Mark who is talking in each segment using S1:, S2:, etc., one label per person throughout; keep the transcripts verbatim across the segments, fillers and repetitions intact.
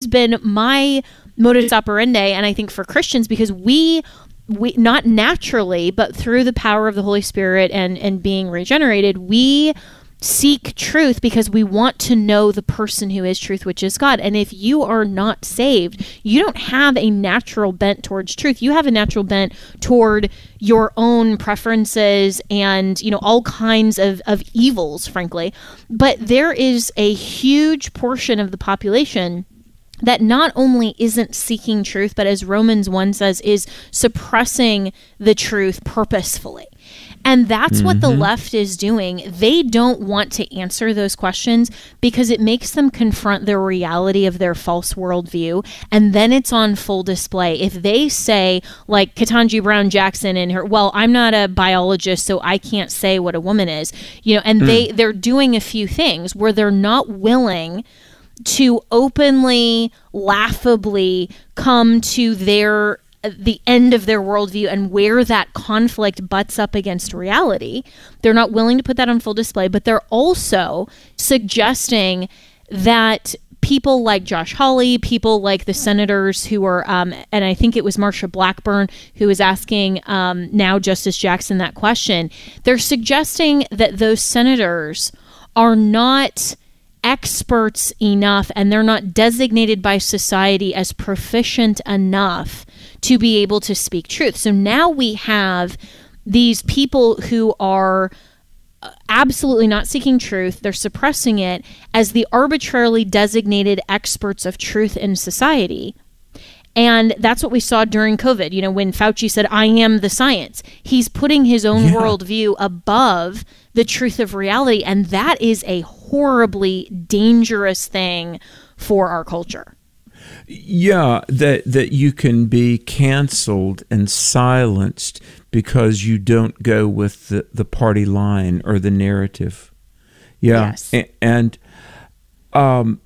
S1: been my modus operandi, and I think for Christians, because we we not naturally, but through the power of the Holy Spirit and and being regenerated, we seek truth because we want to know the person who is truth, which is God. And if you are not saved, you don't have a natural bent towards truth. You have a natural bent toward your own preferences and, you know, all kinds of, of evils, frankly. But there is a huge portion of the population that not only isn't seeking truth, but as Romans one says, is suppressing the truth purposefully. And that's mm-hmm. what the left is doing. They don't want to answer those questions because it makes them confront the reality of their false worldview. And then it's on full display. If they say, like Ketanji Brown Jackson and her, well, I'm not a biologist, so I can't say what a woman is, you know, and mm. they, they're doing a few things where they're not willing to openly, laughably come to their the end of their worldview and where that conflict butts up against reality. They're not willing to put that on full display, but they're also suggesting that people like Josh Hawley, people like the senators who are, um, and I think it was Marsha Blackburn who was asking um, now Justice Jackson that question, they're suggesting that those senators are not experts enough and they're not designated by society as proficient enough to be able to speak truth. So now we have these people who are absolutely not seeking truth. They're suppressing it as the arbitrarily designated experts of truth in society. And that's what we saw during COVID. You know, when Fauci said, I am the science, he's putting his own yeah. worldview above the truth of reality. And that is a horribly dangerous thing for our culture.
S2: Yeah, that that you can be canceled and silenced because you don't go with the, the party line or the narrative. Yeah,
S1: yes.
S2: and, and um,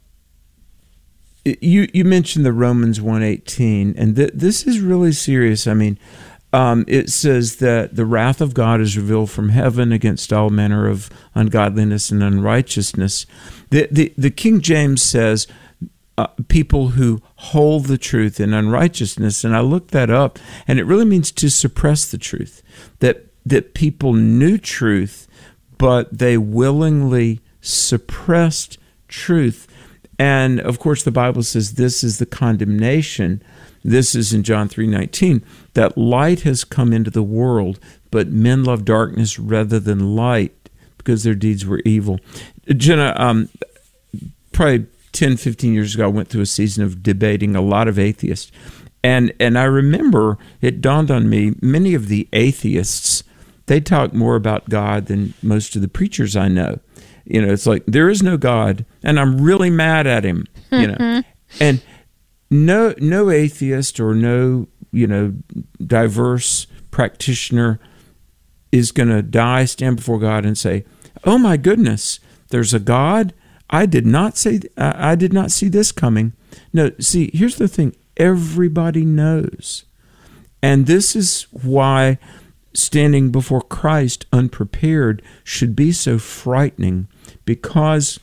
S2: you you mentioned the Romans one eighteen, and th- this is really serious. I mean, um, it says that the wrath of God is revealed from heaven against all manner of ungodliness and unrighteousness. The the, the King James says, Uh, people who hold the truth in unrighteousness. And I looked that up, and it really means to suppress the truth, that that people knew truth, but they willingly suppressed truth. And, of course, the Bible says this is the condemnation. This is in John three nineteen, that light has come into the world, but men love darkness rather than light because their deeds were evil. Jenna, um, probably ten, fifteen years ago, I went through a season of debating a lot of atheists. And and I remember it dawned on me, many of the atheists, they talk more about God than most of the preachers I know. You know, it's like, there is no God, and I'm really mad at him, you know. And no no atheist or no, you know, diverse practitioner is going to die, stand before God and say, oh my goodness, there's a God? I did not say. I did not see this coming. No, see, here's the thing. Everybody knows. And this is why standing before Christ unprepared should be so frightening, because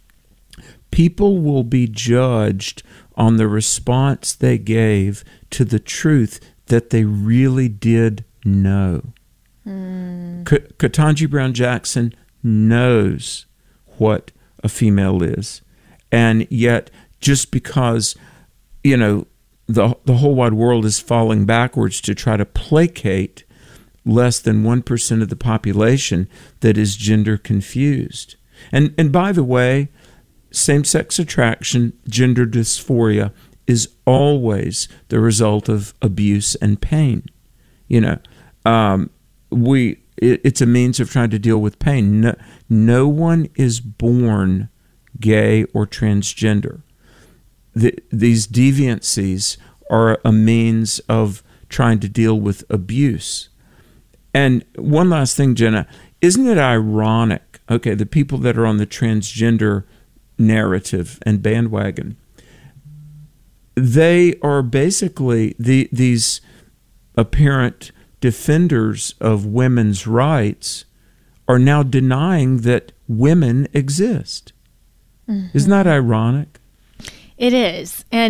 S2: people will be judged on the response they gave to the truth that they really did know. Mm. K- Ketanji Brown Jackson knows what a female is, and yet just because, you know, the the whole wide world is falling backwards to try to placate less than one percent of the population that is gender confused. And and by the way, same-sex attraction, gender dysphoria is always the result of abuse and pain. You know, um, we it, it's a means of trying to deal with pain. No, no one is born gay or transgender. The, these deviancies are a means of trying to deal with abuse. And one last thing, Jenna, isn't it ironic, okay, the people that are on the transgender narrative and bandwagon, they are basically the, these apparent defenders of women's rights are now denying that women exist. Mm-hmm. Isn't that ironic?
S1: It is. And